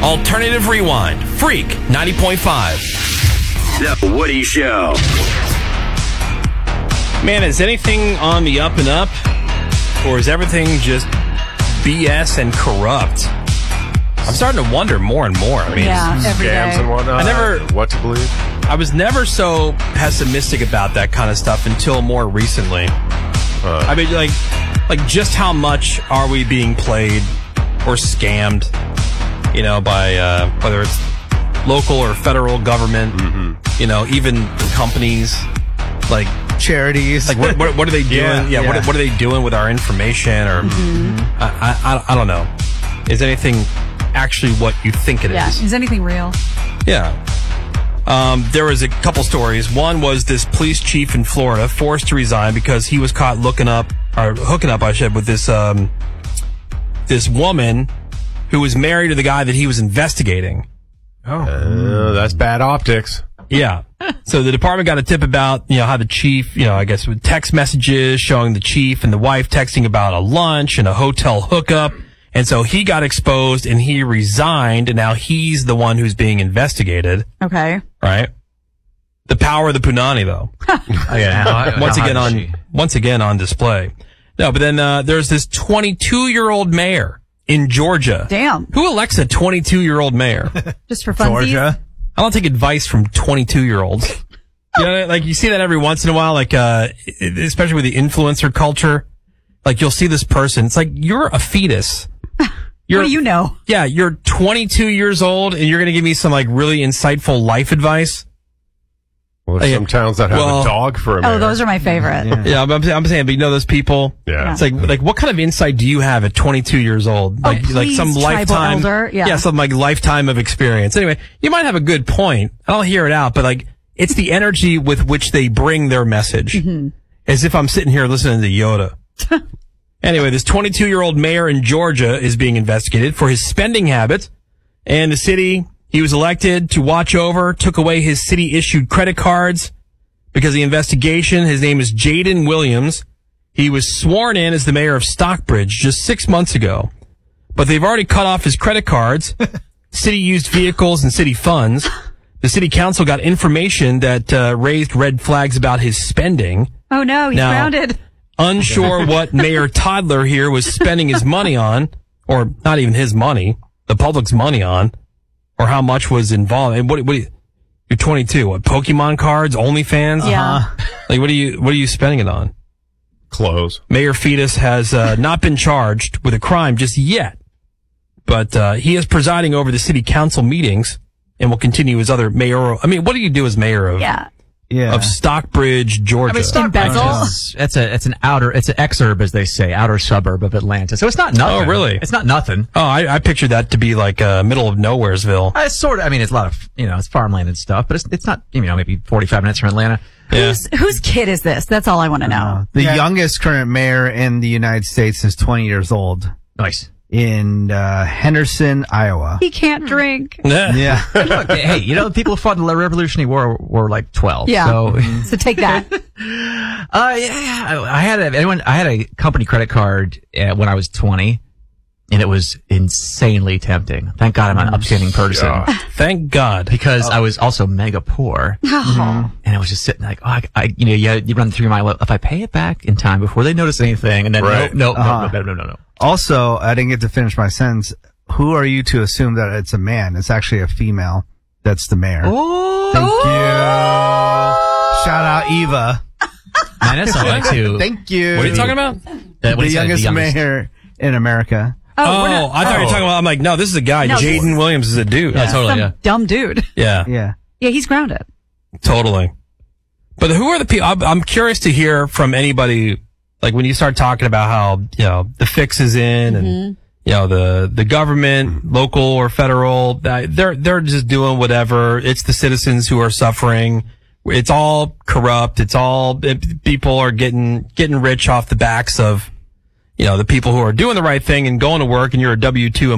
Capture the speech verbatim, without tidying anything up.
Alternative Rewind. Freak ninety point five. The Woody Show. Man, is anything on the up and up? Or is everything just B S and corrupt? I'm starting to wonder more and more. I mean, yeah, every scams day. and whatnot. I never, what to believe. I was never so pessimistic about that kind of stuff until more recently. Uh, I mean, like, like just how much are we being played or scammed? You know, by uh, whether it's local or federal government. Mm-hmm. You know, even companies like charities. Like, what, what, what are they doing? Yeah, yeah, yeah. What, what are they doing with our information? Or Mm-hmm. I, I, I don't know. Is anything actually what you think it Yeah. is? Is anything real? Yeah. Um, there was a couple stories. One was this police chief in Florida forced to resign because he was caught looking up or hooking up, I should, with this um, this woman who was married to the guy that he was investigating. Oh, uh, that's bad optics. Yeah. So the department got a tip about, you know, how the chief, you know, I guess with text messages showing the chief and the wife texting about a lunch and a hotel hookup. And so he got exposed and he resigned, and now he's the one who's being investigated. Okay. Right? The power of the punani, though. Oh, yeah. How, once how again hot on is she? once again on display. No, but then uh, there's this twenty-two-year-old mayor in Georgia. Damn. Who elects a twenty-two-year-old mayor? Just for funsies? Georgia. I don't take advice from twenty-two-year-olds. You know, like you see that every once in a while, like uh, especially with the influencer culture. Like you'll see this person. It's like, you're a fetus. You're, What do you know? Yeah, you're twenty-two years old, and you're going to give me some like really insightful life advice. Well, there's Like, some towns that have well- a dog for a mayor. Oh, those are my favorite. Yeah. Yeah, I'm, I'm saying, but you know those people. Yeah. It's like, like, what kind of insight do you have at twenty-two years old? Oh, Like, like please, some tribal lifetime, elder. Yeah. some like lifetime of experience. Anyway, you might have a good point. I'll hear it out, but like, it's the energy with which they bring their message. Mm-hmm. As if I'm sitting here listening to Yoda. Anyway, this twenty-two-year-old mayor in Georgia is being investigated for his spending habits, and the city he was elected to watch over took away his city-issued credit cards because of the investigation. His name is Jaden Williams. He was sworn in as the mayor of Stockbridge just six months ago, but they've already cut off his credit cards, city-used vehicles, and city funds. The city council got information that uh, raised red flags about his spending. Oh, no. He's Now- grounded. Unsure what Mayor Toddler here was spending his money on, or not even his money, the public's money on, or how much was involved. And what, what, you're twenty-two. What, Pokemon cards, OnlyFans? Yeah. Like, what are you, what are you spending it on? Clothes. Mayor Fetus has uh, not been charged with a crime just yet, but uh, he is presiding over the city council meetings and will continue his other mayoral. I mean, what do you do as mayor of, Yeah. Yeah. of Stockbridge, Georgia? I mean, Stockbridge Embezzle? is, it's a, it's an outer, it's an exurb, as they say, outer suburb of Atlanta. So it's not nothing. Oh, really? It's not nothing. Oh, I, I pictured that to be like uh, middle of nowheresville. Uh, It's sort of, I mean, it's a lot of, you know, it's farmland and stuff, but it's, it's not, you know, maybe forty-five minutes from Atlanta. Yeah. Whose, whose kid is this? That's all I want to know. Uh, the youngest current mayor in the United States is twenty years old Nice. in uh, Henderson, Iowa. He can't drink. Yeah. Look, hey, you know, the people who fought in the Revolutionary War were like twelve. Yeah. So, So take that. uh, yeah, I, I had a, anyone, I had a company credit card uh, when I was twenty, and it was insanely tempting. Thank God I'm an upstanding person. Yeah. Thank God. Because I was also mega poor. Oh. And I was just sitting like, oh, I, I you know, you, you run through my, if I pay it back in time before they notice anything, and then Right. no, no, Uh-huh. no, no, no, no, no. Also, I didn't get to finish my sentence. Who are you to assume that it's a man? It's actually a female that's the mayor. Oh, Thank you. Shout out Eva. man, that's all right too. Thank you. What are you talking about? Uh, what The he said, youngest, mayor in America. Oh, Oh, we're not- I thought you were talking about, I'm like, no, this is a guy. No. Jaden Williams is a dude. Yeah, totally. Some Yeah. dumb dude. Yeah, Yeah. Yeah, he's grounded. totally. But who are the people? I'm, I'm curious to hear from anybody, like when you start talking about how, you know, the fix is in and, you know, the, the government, local or federal, that they're, they're just doing whatever. It's the citizens who are suffering. It's all corrupt. It's all, it, people are getting, getting rich off the backs of, you know, the people who are doing the right thing and going to work, and you're a W two